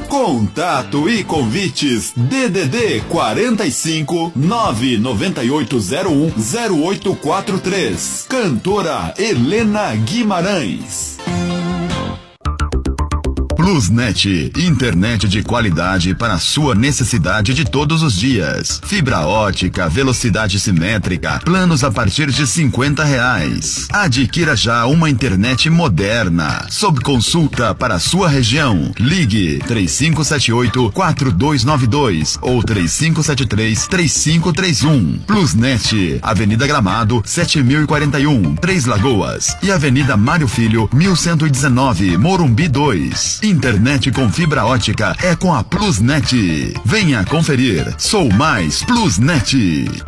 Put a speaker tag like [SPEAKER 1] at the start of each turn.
[SPEAKER 1] Contato e convites DDD 45 99801 0843. Cantora Helena Guimarães. Plusnet, internet de qualidade para a sua necessidade de todos os dias. Fibra ótica, velocidade simétrica, planos a partir de R$50. Adquira já uma internet moderna, sob consulta para a sua região. Ligue 3578-4292 ou 3573-3531. Plusnet, Avenida Gramado, 7041, Três Lagoas e Avenida Mário Filho, 1119, Morumbi 2. Internet com fibra ótica é com a Plusnet. Venha conferir. Sou mais Plusnet.